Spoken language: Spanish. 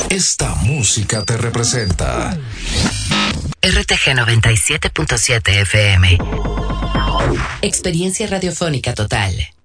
Esta música te representa. RTG 97.7 FM. Experiencia radiofónica total.